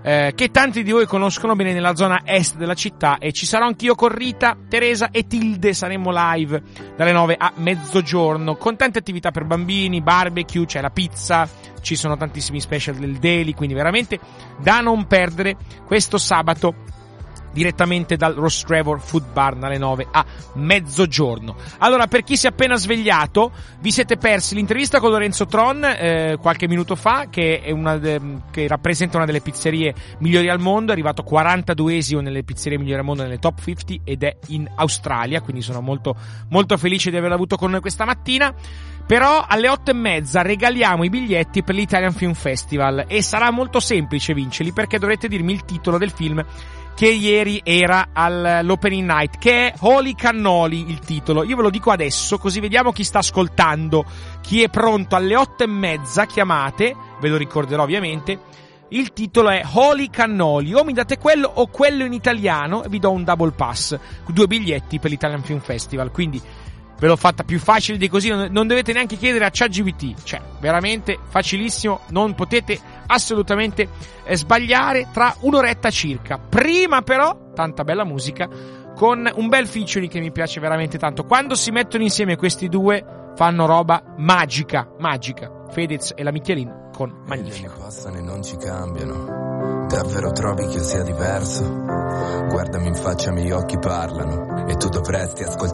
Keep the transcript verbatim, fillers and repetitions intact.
eh, che tanti di voi conoscono bene nella zona est della città, e ci sarò anch'io con Rita, Teresa e Tilde. Saremo live dalle nove a mezzogiorno con tante attività per bambini, barbecue, c'è la pizza, ci sono tantissimi special del daily, quindi veramente da non perdere questo sabato direttamente dal Ross Trevor Food Bar dalle nove a mezzogiorno. Allora, per chi si è appena svegliato, vi siete persi l'intervista con Lorenzo Tron eh, qualche minuto fa, che è una de- che rappresenta una delle pizzerie migliori al mondo, è arrivato quarantaduesimo nelle pizzerie migliori al mondo, nelle top cinquanta, ed è in Australia, quindi sono molto molto felice di averlo avuto con noi questa mattina. Però alle otto e mezza regaliamo i biglietti per l'Italian Film Festival, e sarà molto semplice vincerli, perché dovrete dirmi il titolo del film che ieri era all'opening night, che è Holy Cannoli il titolo. Io ve lo dico adesso, così vediamo chi sta ascoltando, chi è pronto. Alle otto e mezza chiamate, ve lo ricorderò ovviamente. Il titolo è Holy Cannoli, o mi date quello o quello in italiano e vi do un double pass, due biglietti per l'Italian Film Festival. Quindi ve l'ho fatta più facile di così, non dovete neanche chiedere a ChatGPT, cioè veramente facilissimo, non potete assolutamente eh, sbagliare, tra un'oretta circa. Prima però, tanta bella musica, con un bel featuring che mi piace veramente tanto. Quando si mettono insieme questi due fanno roba magica, magica. Fedez e la Michelin con Magnifico. Ne passano e non ci cambiano. Davvero trovi che io sia diverso? Guardami in faccia, i miei occhi parlano e tu dovresti ascoltare.